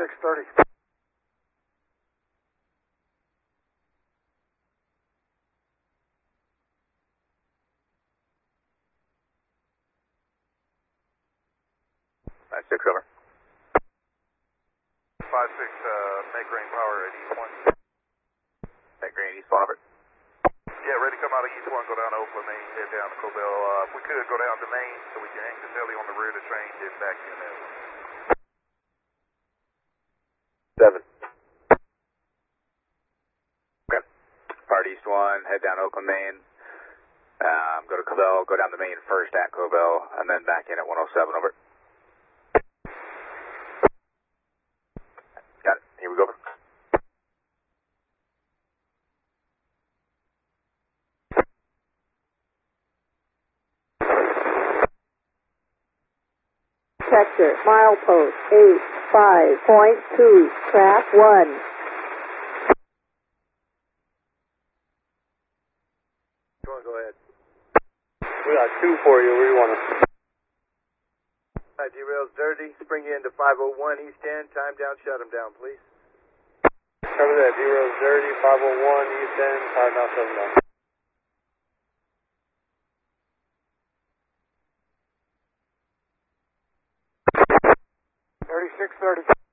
3630. Six over. 5-6, make rain power at East 1. Make green, East 1 over. Yeah, ready to come out of East 1, go down to Oakland Main, head down to Cobell. If we could, go down to Main so we can hang the heli on the rear of the train, get back in there. 7. Okay. Part East 1, head down Oakland Main. Go to Cobell, go down the Main first at Cobell, and then back in at 107 over. Got it. Here we go. Sector, milepost 85.2, track 1. Go ahead. We got 2 for you. Where do you want to? Derail's dirty. Spring you into 501 East End. Time down. Shut them down, please. Cover that. Derail's dirty. 501 East End. Time down. Shut them down. 3630.